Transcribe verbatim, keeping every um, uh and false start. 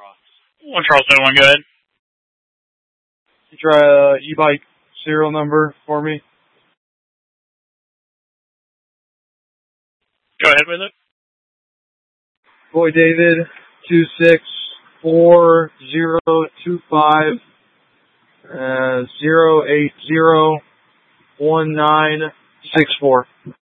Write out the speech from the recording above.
One Charleston, one, go ahead. You try a e-bike serial number for me? Go ahead with it. Boy David, two six four zero two five, uh, zero eight zero one nine six four.